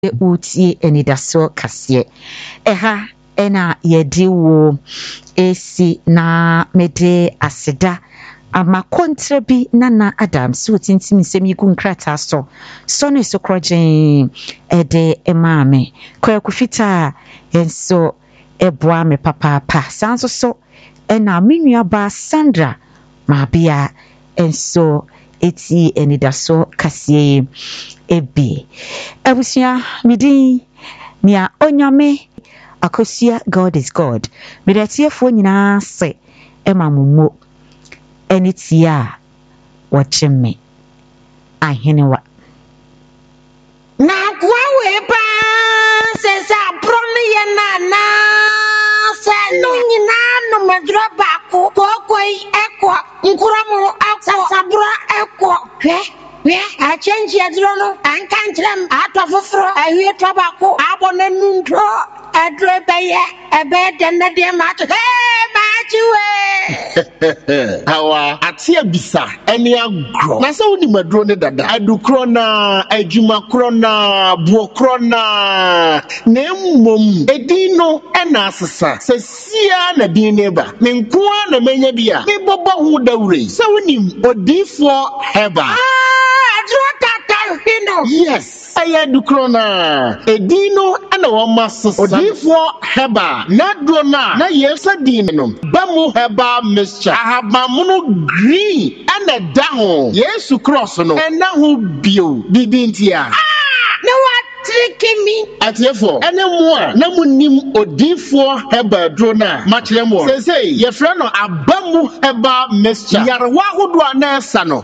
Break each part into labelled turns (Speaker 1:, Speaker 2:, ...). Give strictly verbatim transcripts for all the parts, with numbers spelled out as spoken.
Speaker 1: utie enidaso kasye eha ena yediwo esi na mede aseda ama kontrabi nana adam so tintim nsemi gu nkrata so so no so krojen ede emame kwa kufita enso eboa me papa pa sanso so ena minua ba Sandra mabia enso eti enidaso kasye ebi ebusia midi nia onyame akosia God is God miretiefo nyina se emamumo enitia wacheme ahenewa
Speaker 2: na kwawe pa se sa prone ye na na se no nyina no madra bako kokoi ekwa nkuramu akwa sabra ekwa hwe hwe a change yadro no anka ntrem atofofro ahwie tobako abone nuntro adre beye ebe denede ma to hey ma chiwe
Speaker 3: hawa atia bisa eni agro na se woni madro ne dada adukro na adwuma kro na buo kro na na mmom edino ena asesa se sia na din ne ba me nkoa na menya bia me bobo hu dawure se woni odifo heba
Speaker 2: ah adro tata hino
Speaker 3: yes aya dukrona edino ana woma sesa odifo heba na drona na yesa dinno bamu heba mixture ahabamuno green ana daho yesu cross no ena ho bio bibintia
Speaker 2: ah no what tricky me
Speaker 3: atiefo ene mo a na munim odifo heba drona machremo sesei ye frɛ no abamu heba mixture yarwa hodo anasa no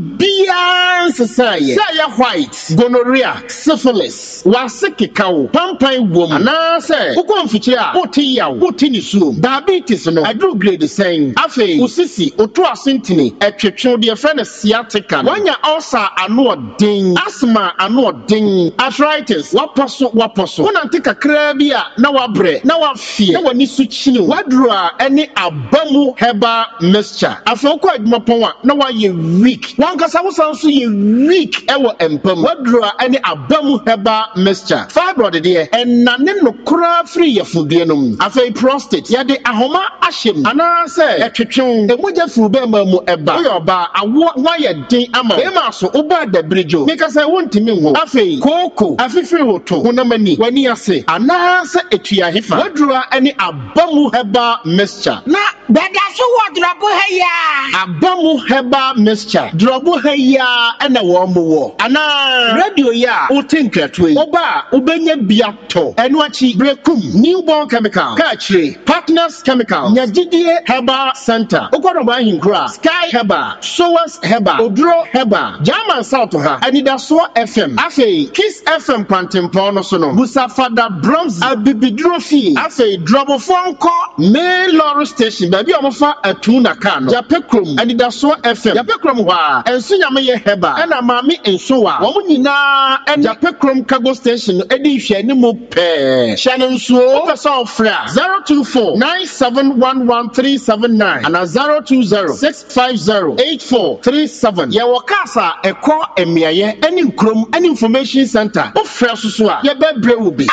Speaker 3: bibia nsesai say white gonorrhea syphilis wasekekawo pampan wom ana say ukonfiche a otiyawo otini suom diabetes no adro grade sen afei usisi oto asentini etwetwe de frɛ no sciatica wanya ulcer ano odin asthma ano odin arthritis waposo waposo wonante kakra bi a na wabrɛ na wafie na wani su chini wadro a ene abamu heba mixture afei ko adwumapon a na waye weak wankasa wosan so ye weak ewo empam wadro a ene abamu heba mixture fibroid de enane no kura free yefudue no afei prostate yade ahoma ahyem ana se etwetwe emoja fu be ma mu eba oyoba awo waye din ama e ma so oba da bridge meka se wontimi ho afei koko afifiri hoto wonamani wani ase ana se etua hefa wadro a ene abamu heba mixture
Speaker 2: na beda so wodrobo heya
Speaker 3: abamu heba mixture drobo heya ena wo mo wo ana radio ya otinkratwe oba obenya biato eno achi brekum newborn chemical kachire partners chemical nyagidie heba center okodo ba hinkra sky heba sowas heba odro heba german south ha anidaso fm afei kiss fm pantempo no so no musafada bronze abibidro fi afei drobo fonko main lorry station ba bi omofa atuna ka no japekrom anidaso fm japekrom ha enso nyame ye heba ena mami enso wa wo nyina en japekrom cargo station edi hwe ni mo pe hye nso person fra zero two four nine seven one one three seven nine and zero two zero six five zero eight four three seven ye wo kasa eko emiaye eni nkrom eni information center o fra susu a ye bebre obi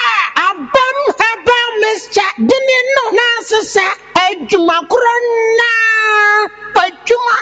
Speaker 2: abam heba mixture dini no na sesa adwuma krona adwuma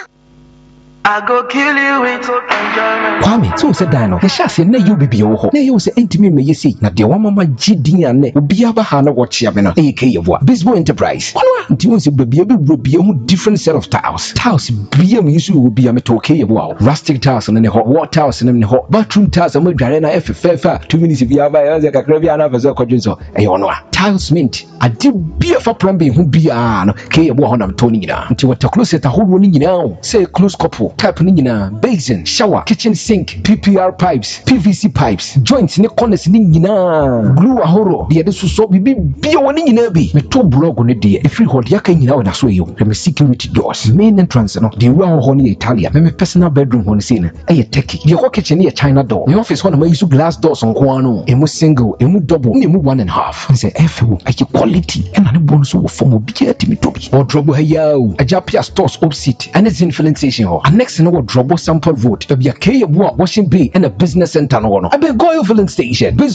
Speaker 4: I go kill you with enjoyment.
Speaker 5: Kwame, so said Dino. The chassis na you be your na you say intimate me see na de one mama gidi ane obi aba ha na watch ya me no A K yeboa Bisbo Enterprise. Ono nti won say baby be be mu different set of tiles. Tiles be am use will be am to okay yeboa. Rustic tiles na ne hot water tiles na ne hot bathroom tiles am dware na efefa two minutes bi aba ya ze kakra bi ana faso kwadwinso e ono a tiles mint ade bi fa plumbing hu bi a no ke yeboa ho na to ni nyina nti water closet ahodo ni nyina say close couple type ni nyina basin shower kitchen sink P P R pipes P V C pipes joints ni corners ni nyina glue ahoro de de so bibi bia woni nyina bi me to blog ne de e free hold yaka nyina wona so yo me security doors main entrance no de wa ho ni Italia me personal bedroom ho ni say na e Turkey de ho kitchen ni China door me office ho na use glass doors on ko ano emu single emu double ni emu one and a half say F O ake quality e na ne bonus wo form obi atimi to bi or trouble hayaw ajapia stores opposite and it's in filling station ho next no Drobo sample vote. There be a K washing bay and a business center no. I be go filling station.